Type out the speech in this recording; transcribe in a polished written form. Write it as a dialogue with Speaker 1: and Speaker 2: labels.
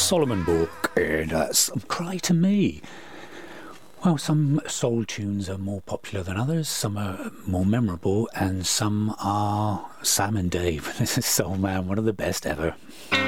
Speaker 1: Solomon Book and some Cry to Me. Well, some soul tunes are more popular than others, some are more memorable, and some are Sam and Dave. This is Soul Man, one of the best ever.